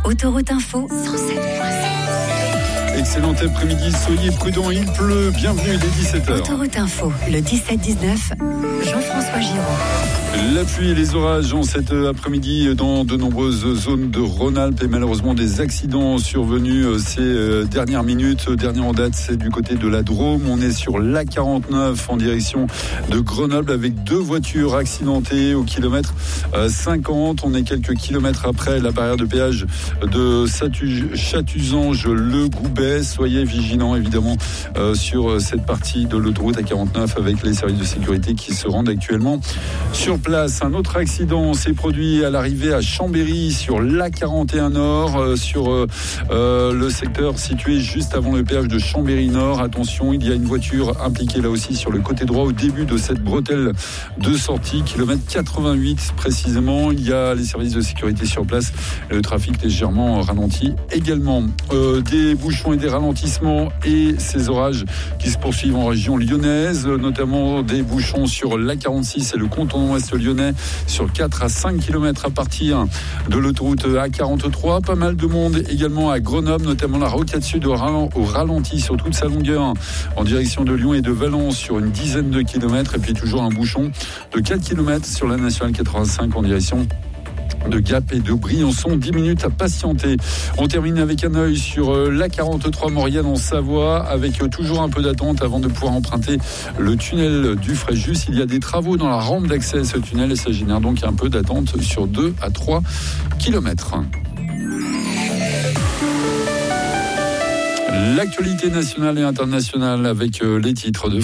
Autoroute Info 107.7. Excellent après-midi, soyez prudents, il pleut, bienvenue, il est 17h. Autoroute Info, le 17-19, Jean-François Giraud. La pluie et les orages en cet après-midi dans de nombreuses zones de Rhône-Alpes et malheureusement des accidents survenus ces dernières minutes. Dernier en date, c'est du côté de la Drôme. On est sur l'A49 en direction de Grenoble avec 2 voitures accidentées au kilomètre 50. On est quelques kilomètres après la barrière de péage de Chatuzange-le-Goubet. Soyez vigilants évidemment sur cette partie de l'autoroute A49 avec les services de sécurité qui se rendent actuellement sur place. Un autre accident s'est produit à l'arrivée à Chambéry sur l'A41 Nord, sur le secteur situé juste avant le péage de Chambéry Nord. Attention, il y a une voiture impliquée là aussi sur le côté droit au début de cette bretelle de sortie, kilomètre 88 précisément. Il y a les services de sécurité sur place, le trafic légèrement ralenti également. Des bouchons et des ralentissements et ces orages qui se poursuivent en région lyonnaise, notamment des bouchons sur l'A46 et le contournement ouest lyonnais sur 4 à 5 km à partir de l'autoroute A43. Pas mal de monde également à Grenoble, notamment la rocade sud au ralenti sur toute sa longueur en direction de Lyon et de Valence sur une dizaine de kilomètres. Et puis toujours un bouchon de 4 km sur la nationale 85 en direction de Gap et de Briançon, 10 minutes à patienter. On termine avec un œil sur l'A43 Maurienne en Savoie, avec toujours un peu d'attente avant de pouvoir emprunter le tunnel du Fréjus. Il y a des travaux dans la rampe d'accès à ce tunnel et ça génère donc un peu d'attente sur 2 à 3 kilomètres. L'actualité nationale et internationale avec les titres de